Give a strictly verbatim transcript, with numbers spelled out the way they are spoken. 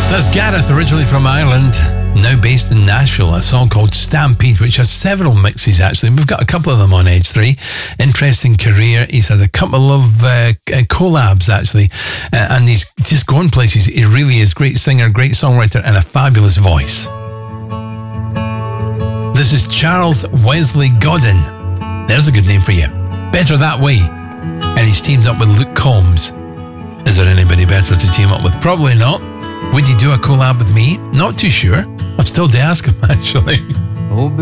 That's Gareth, originally from Ireland, now based in Nashville. A song called Stampede, which has several mixes actually. We've got a couple of them on Edge three. Interesting career. He's had a couple of uh, collabs actually, uh, and he's just going places. He really is. Great singer, great songwriter, and a fabulous voice. This is Charles Wesley Godin. There's a good name for you. Better That Way. And he's teamed up with Luke Combs. Is there anybody better to team up with? Probably not. Would he do a collab with me? Not too sure. I've still to ask him, actually. Oh,